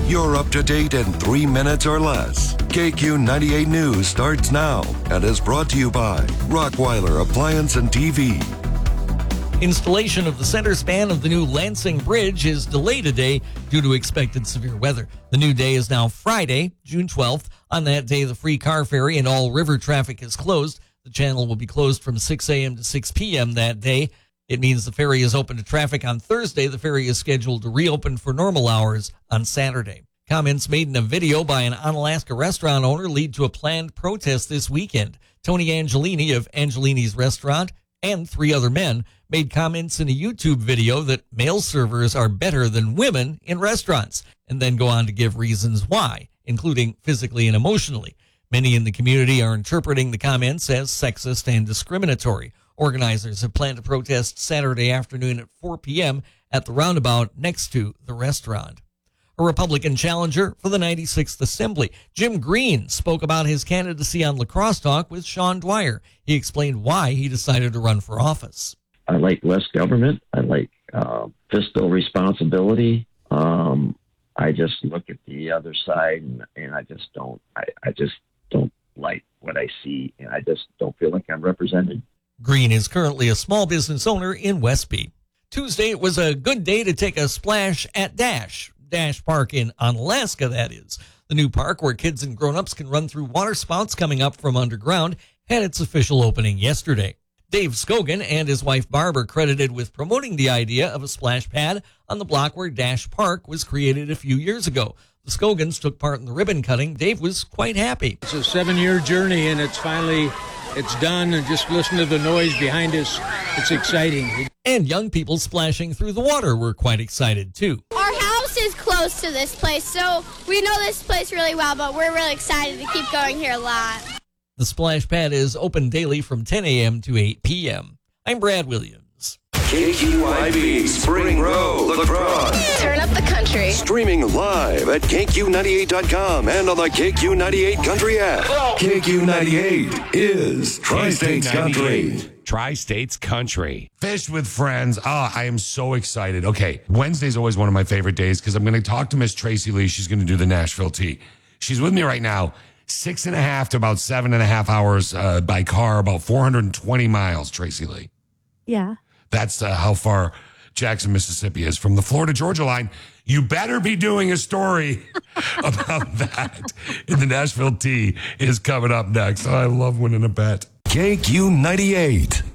You're up to date in 3 minutes or less. KQ98 News starts now and is brought to you by Rockweiler Appliance and TV. Installation of the center span of the new Lansing Bridge is delayed a day due to expected severe weather. The new day is now Friday, June 12th. On that day, the free car ferry and all river traffic is closed. The channel will be closed from 6 a.m. to 6 p.m. that day. It means the ferry is open to traffic on Thursday. The ferry is scheduled to reopen for normal hours on Saturday. Comments made in a video by an Onalaska restaurant owner lead to a planned protest this weekend. Tony Angelini of Angelini's Restaurant and 3 other men made comments in a YouTube video that male servers are better than women in restaurants, and then go on to give reasons why, including physically and emotionally. Many in the community are interpreting the comments as sexist and discriminatory. Organizers have planned to protest Saturday afternoon at 4 p.m. at the roundabout next to the restaurant. A Republican challenger for the 96th Assembly, Jim Green, spoke about his candidacy on Lacrosse Talk with Sean Dwyer. He explained why he decided to run for office. I like less government. I like fiscal responsibility. I just look at the other side, and I just don't. I just don't like what I see, and I just don't feel like I'm represented. Green is currently a small business owner in Westby. Tuesday, it was a good day to take a splash at Dash Park in Onalaska, that is. The new park where kids and grown-ups can run through water spouts coming up from underground had its official opening yesterday. Dave Scogan and his wife Barb are credited with promoting the idea of a splash pad on the block where Dash Park was created a few years ago. The Scogans took part in the ribbon cutting. Dave was quite happy. It's a 7-year journey, and it's done, and just listen to the noise behind us. It's exciting. And young people splashing through the water were quite excited, too. Our house is close to this place, so we know this place really well, but we're really excited to keep going here a lot. The splash pad is open daily from 10 a.m. to 8 p.m. I'm Brad Williams. KQIB Spring Row Lacrosse. Turn up the country. Streaming live at KQ98.com and on the KQ98 Country app. KQ98 is Tri-States Country. Tri-States Country. Fish with friends. I am so excited. Okay, Wednesday's always one of my favorite days because I'm going to talk to Miss Tracy Lee. She's going to do the Nashville Tea. She's with me right now. 6.5 to about 7.5 hours by car, about 420 miles, Tracy Lee. Yeah. That's how far Jackson, Mississippi is from the Florida-Georgia line. You better be doing a story about that. And the Nashville Tea is coming up next. I love winning a bet. KQ98.